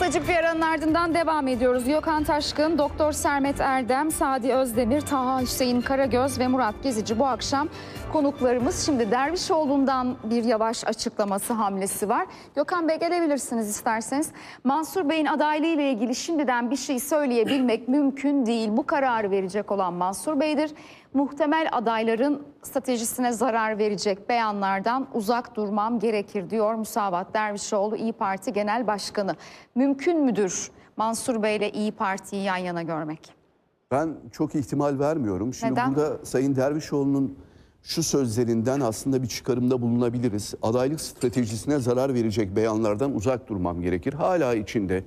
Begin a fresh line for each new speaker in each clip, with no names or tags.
Kısacık bir aranın ardından devam ediyoruz. Gökhan Taşkın, Doktor Sermet Erdem, Sadi Özdemir, Taha Hüseyin Karagöz ve Murat Gezici bu akşam konuklarımız. Şimdi Dervişoğlu'ndan bir Yavaş açıklaması, hamlesi var. Gökhan Bey, gelebilirsiniz isterseniz. Mansur Bey'in adaylığı ile ilgili şimdiden bir şey söyleyebilmek mümkün değil. Bu kararı verecek olan Mansur Bey'dir. Muhtemel adayların stratejisine zarar verecek beyanlardan uzak durmam gerekir diyor Musavat Dervişoğlu, İYİ Parti Genel Başkanı. Mümkün müdür Mansur Bey ile İYİ Parti'yi yan yana görmek?
Ben çok ihtimal vermiyorum. Şimdi
Neden?
burada Sayın Dervişoğlu'nun şu sözlerinden aslında bir çıkarımda bulunabiliriz. Adaylık stratejisine zarar verecek beyanlardan uzak durmam gerekir. Hala içinde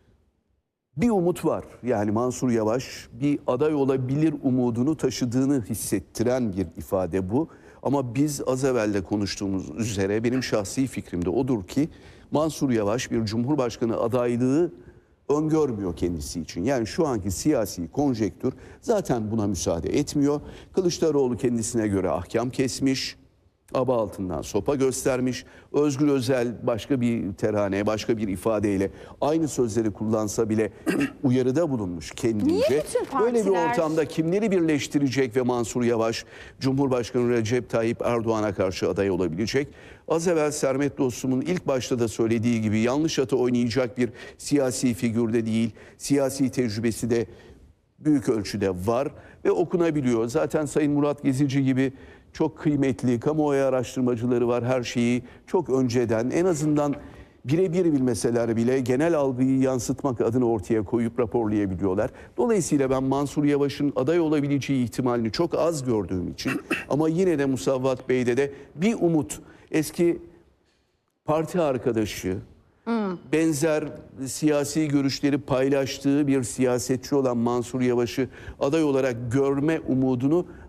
bir umut var. Yani Mansur Yavaş bir aday olabilir umudunu taşıdığını hissettiren bir ifade bu. Ama biz az evvel de konuştuğumuz üzere benim şahsi fikrim de odur ki Mansur Yavaş bir Cumhurbaşkanı adaylığı öngörmüyor kendisi için. Yani şu anki siyasi konjektür zaten buna müsaade etmiyor. Kılıçdaroğlu kendisine göre ahkam kesmiş, aba altından sopa göstermiş. Özgür Özel başka bir terane, başka bir ifadeyle aynı sözleri kullansa bile uyarıda bulunmuş kendince.
Niye bütün partiler...
Böyle bir ortamda kimleri birleştirecek ve Mansur Yavaş Cumhurbaşkanı Recep Tayyip Erdoğan'a karşı aday olabilecek? Az evvel Sermet dostumun ilk başta da söylediği gibi yanlış ata oynayacak bir siyasi figürde değil, siyasi tecrübesi de büyük ölçüde var ve okunabiliyor. Zaten Sayın Murat Gezici gibi çok kıymetli kamuoyu araştırmacıları var, her şeyi çok önceden en azından birebir bilmeseler bile genel algıyı yansıtmak adına ortaya koyup raporlayabiliyorlar. Dolayısıyla ben Mansur Yavaş'ın aday olabileceği ihtimalini çok az gördüğüm için ama yine de Musavat Bey'de de bir umut, eski parti arkadaşı, benzer siyasi görüşleri paylaştığı bir siyasetçi olan Mansur Yavaş'ı aday olarak görme umudunu